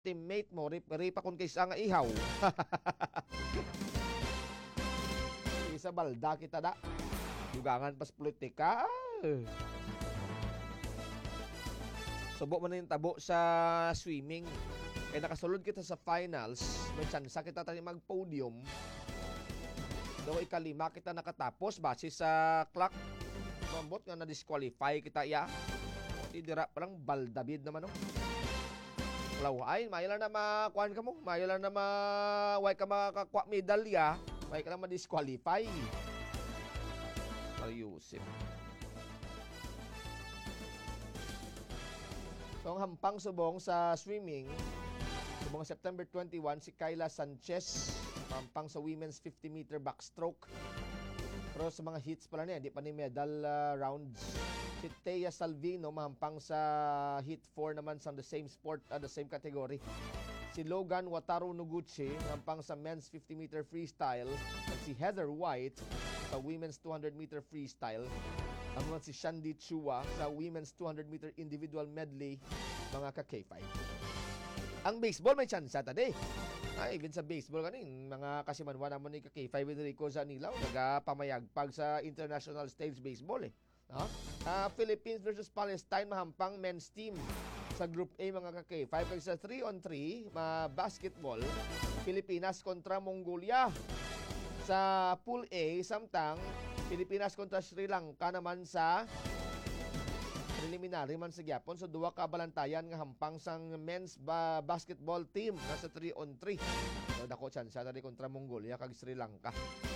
teammate mo, ripa kung kaysa nga ihaw. Isa balda kita da. Dugangan pas politika. Subo man na yung tabo sa swimming. Kaya nakasulod kita sa finals. May tsansa kita tayo mag-podium. Daw ikalima kita nakatapos base sa clock. Mambot nga na-disqualify kita ya. Di dira parang baldabid naman no. Ay, may lang na makuhan ka mo. May lang na way ka makakwa medalya. May ka na ma-disqualify. Ayusip. So, ang hampang subong sa swimming, subong September 21, si Kayla Sanchez, hampang sa women's 50-meter backstroke. Pero sa mga hits pala niya, di pa ni medal rounds. Si Thea Salvino, mahampang sa hit 4 naman sa the same sport, the same category. Si Logan Wataru Noguchi, hampang sa men's 50-meter freestyle. At si Heather White sa women's 200-meter freestyle. Ang mga si Shandy Chua sa women's 200-meter individual medley, mga ka-K5. Ang baseball may chance today. Even sa baseball kanin, mga kasimanwa naman ni ka-K5 Enrico Zanilaw, nagapamayagpag sa international stage baseball eh. Philippines versus Palestine, mahampang men's team sa Group A, mga ka-K5. Kaya sa 3-on-3 basketball, Pilipinas kontra Mongolia. Sa Pool A, samtang Pilipinas kontra Sri Lanka naman sa preliminary man sa Gyapon. So duwa ka balantayan nga hampang sang men's basketball team nasa 3-on-3. So dako chance tadi kontra Mongolia kag Sri Lanka.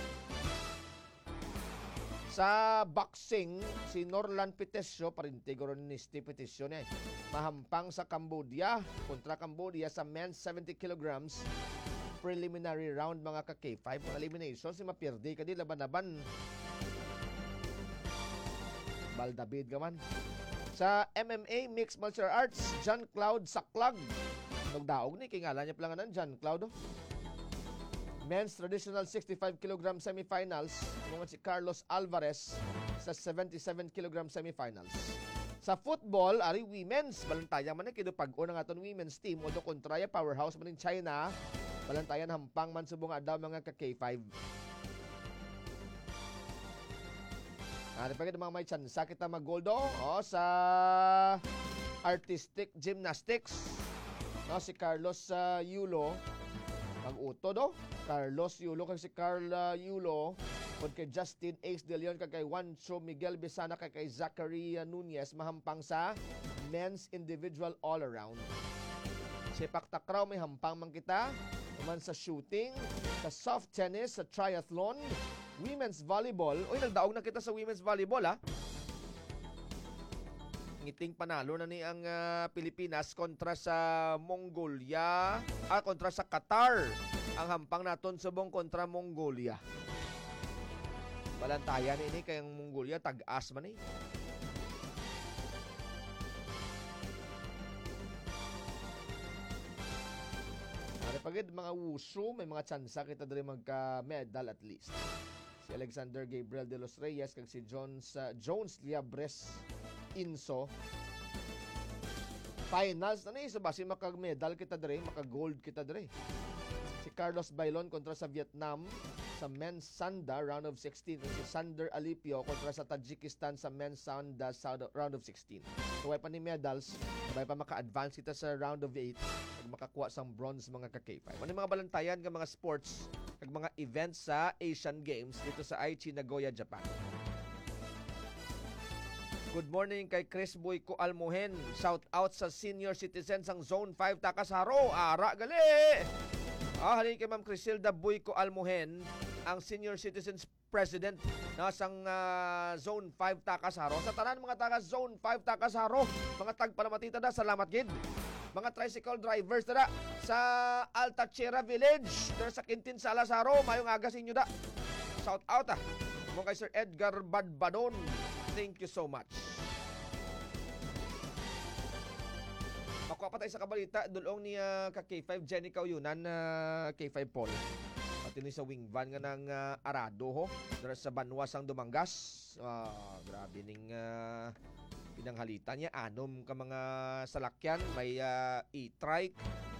Sa boxing, si Norlan Petesio, parintigo ron ni Steve Petesio niya, mahampang sa Cambodia, kontra Cambodia sa men's 70 kilograms preliminary round, mga ka-K5. Mga elimination, si mapirdi ka di laban-laban. Baldabid ka man. Sa MMA, mixed martial arts, John Cloud Saklag. Nagdaog ni, kingala niya palanganan, John Cloud. Men's traditional 65 kg semifinals, mga si Carlos Alvarez sa 77 kg semifinals. Sa football, ari women's, balantayan man kido pag-o ng aton women's team o do kontraya powerhouse man in China, balantayan hampang man subong adlaw, mga ka-K5. Ano pa kita mga may tsansa kita mag-goldo sa artistic gymnastics. Si Carlos Yulo mag-uto do. Carlos Yulo kay si Carla Yulo kung kay Justin Ace De Leon kay Juancho Miguel Bisana kay Zachary Nunez, mahampang sa men's individual all-around. Sepak takraw may hampang man kita naman sa shooting, sa soft tennis, sa triathlon, women's volleyball. Nagdaog na kita sa women's volleyball Ngiting panalo na ni ang Pilipinas kontra sa Mongolia, kontra sa Qatar. Ang hampang naton subong kontra Mongolia. Balantayan ini kay ang Mongolia tag-as man eh. Pagid mga wushu, may mga tsansa kita diri magka-medal at least. Si Alexander Gabriel de los Reyes kag si Jones Liabres Inso. Finals na ni, so basi makag-medal kita diri, maka-gold kita diri. Si Carlos Bailon kontra sa Vietnam sa men's sanda round of 16. Si Sander Alipio kontra sa Tajikistan sa men's sanda round of 16. So way pa ni medals, way pa maka-advance kita sa round of 8 ug makakuha sang bronze, mga ka-K5. Ano mga balantayan ng mga sports ug mga events sa Asian Games dito sa Aichi, Nagoya, Japan. Good morning kay Chris Boyko Almohen. Shout out sa senior citizens ang Zone 5 Takasharo. Ara gali! Halin kay Ma'am Crisilda Boyko Almohen, ang senior citizens president nasang Zone 5 Takasharo. Sa tanan mga taga Zone 5 Takasharo, mga tagpalamatita da, salamat gid. Mga tricycle drivers da sa Altachera Village, der sa Quintin Salazaro, mayong aga sa inyo da. Shout out mo kay Sir Edgar Badbadon. Thank you so much. Makuha pa tayo sa kabalita, dulong ni ka-K5 Jenny Kauyunan na K5 Paul. Pati ni sa wing van nga ng Arado ho, dara sa Banwas ang Dumangas. Grabe ning pinanghalitan niya, anom ka mga salakyan, may e-trike,